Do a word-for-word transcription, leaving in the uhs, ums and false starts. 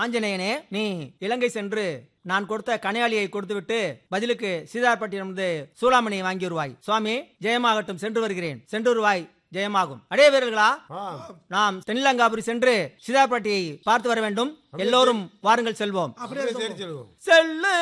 ஆஞ்சநேயனே, நீ இலங்கை சென்று நான் கொடுத்த கனையாளியை கொடுத்துவிட்டு பதிலுக்கு சீதார்பட்டினம் சூளாமணியை வாங்கி வருவாய். சுவாமி ஜெயமாகட்டும், சென்று வருகிறேன். சென்று வருவாய், ஜெயமாகும். அடே வீரர்களா, நாம் தென்னிலங்காபுரி சென்று சீதார்பட்டியை பார்த்து வர வேண்டும். எல்லோரும் வாருங்கள், செல்வோம். செல்லு